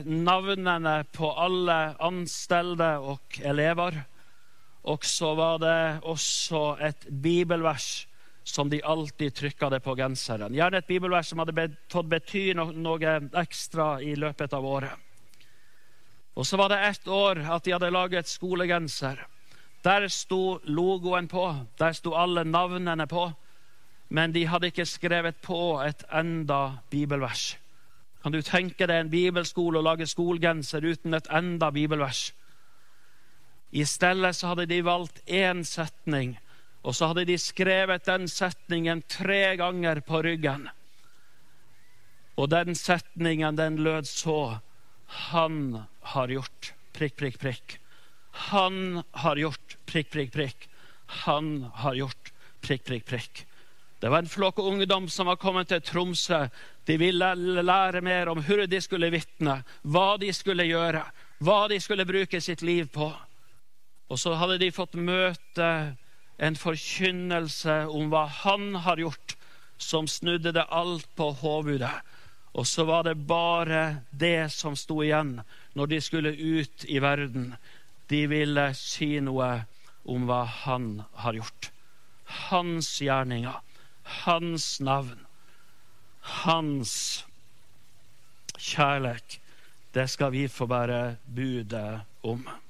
navnene på alle anställda och elever. Och så var det också ett bibelvers som de alltid tryckade på genseren. Gjerne et bibelvers som hadde fått bety noe ekstra i løpet av året. Og så var det ett år at de hadde laget skolegenser. Der sto logoen på, der sto alle navnene på, men de hadde ikke skrevet på et enda bibelvers. Kan du tenke deg en bibelskole og lage skolegenser uten et enda bibelvers? I stedet så hadde de valgt en setning, og så hadde de skrevet den setningen 3 ganger på ryggen. Og den setningen, den lød så: Han har gjort prikk, prikk, prikk. Han har gjort prikk, prikk, prikk. Han har gjort prikk, prikk, prikk. Det var en flokk ungdom som var kommet til Tromsø. De ville lære mer om hvordan de skulle vittne, hva de skulle gjøre, hva de skulle bruke sitt liv på. Og så hadde de fått møte en forkynnelse om hva han har gjort, som snudde det alt på hovedet. Og så var det bare det som stod igjen når de skulle ut i verden. De ville si noe om hva han har gjort. Hans gjerninger, hans navn, hans kjærlighet. Det skal vi få bære budet om.